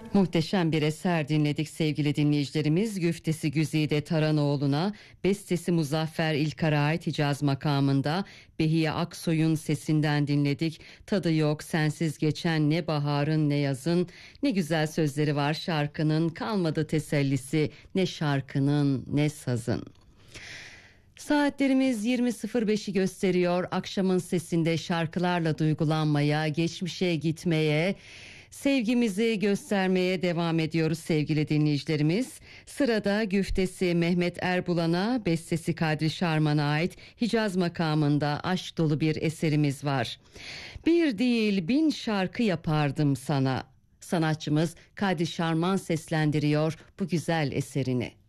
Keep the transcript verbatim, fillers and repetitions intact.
Muhteşem bir eser dinledik sevgili dinleyicilerimiz. Güftesi Güzide Taranoğlu'na, bestesi Muzaffer İlkar'a ait Hicaz makamında Behiye Aksoy'un sesinden dinledik. Tadı yok sensiz geçen ne baharın ne yazın, ne güzel sözleri var şarkının, kalmadı tesellisi ne şarkının ne sazın. Saatlerimiz yirmi sıfır beşi gösteriyor. Akşamın sesinde şarkılarla duygulanmaya, geçmişe gitmeye, sevgimizi göstermeye devam ediyoruz sevgili dinleyicilerimiz. Sırada güftesi Mehmet Erbulan'a, bestesi Kadri Şarman'a ait Hicaz makamında aşk dolu bir eserimiz var. Bir değil bin şarkı yapardım sana. Sanatçımız Kadri Şarman seslendiriyor bu güzel eserini.